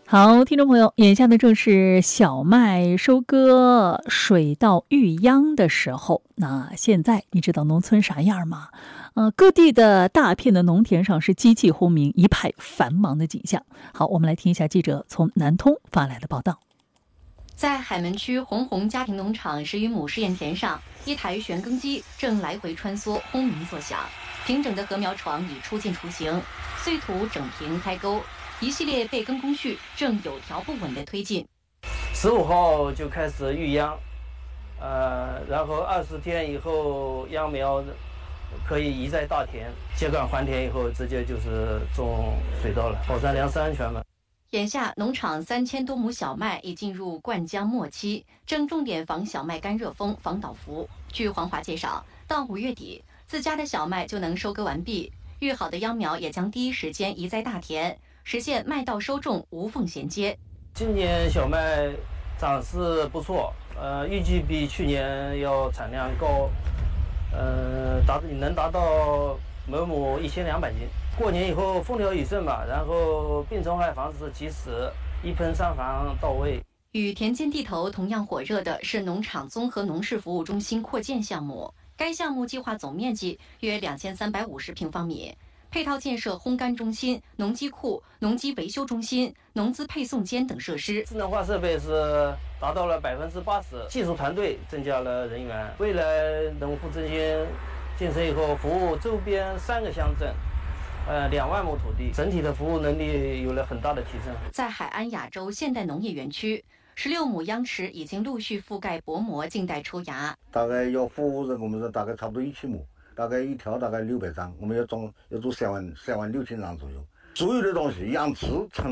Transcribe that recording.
好，听众朋友，眼下呢正是小麦收割、水稻育秧的时候。那现在你知道农村啥样吗？各地的大片的农田上是机器轰鸣，一派繁忙的景象。好，我们来听一下记者从南通发来的报道。 在海门区红家庭农场10余亩试验田上，一台旋耕机正来回穿梭，轰鸣作响。平整的禾苗床已出进雏形，碎土整平开沟。一系列备耕工序正有条不紊地推进。 15号就开始育秧，然后20天以后秧苗可以移在大田，接管还田以后直接就是种水稻了，保障粮食安全嘛。 眼下农场3000多亩小麦已进入灌浆末期，正重点防小麦干热风、防倒伏。据黄华介绍，到5月底，自家的小麦就能收割完毕，育好的秧苗也将第一时间移在大田，实现麦稻收种无缝衔接。 今年小麦长势不错，预计比去年要产量高，能达到每亩1200斤。过年以后风调雨顺吧，然后病虫害防治及时，一喷三防到位。 与田间地头同样火热的是农场综合农事服务中心扩建项目，该项目计划总面积约2350平方米。配套建设烘干中心、农机库、农机维修中心、农资配送间等设施。 智能化设备是达到了80%，技术团队增加了人员。未来农副中心建成以后，服务周边3个乡镇，2万亩土地，整体的服务能力有了很大的提升。 在海安亚洲现代农业园区，16亩秧池已经陆续覆盖薄膜，静待抽芽。 大概要服务人，我们说大概差不多1000亩。大概一条大概600张，我们要做36000张左右。所有的东西，养殖成